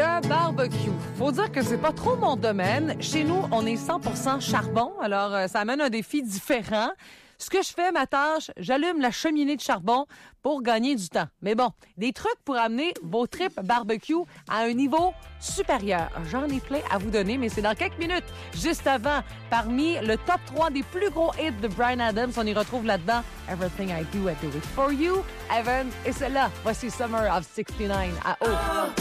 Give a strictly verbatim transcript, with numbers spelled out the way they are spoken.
Le barbecue. Faut dire que c'est pas trop mon domaine. Chez nous, on est cent pour cent charbon, alors euh, ça amène un défi différent. Ce que je fais, ma tâche, j'allume la cheminée de charbon pour gagner du temps. Mais bon, des trucs pour amener vos tripes barbecue à un niveau supérieur. J'en ai plein à vous donner, mais c'est dans quelques minutes. Juste avant, parmi le top trois des plus gros hits de Bryan Adams, on y retrouve là-dedans Everything I Do, I Do It For You. Evan, et c'est là. Voici Summer of soixante-dix-neuf à O.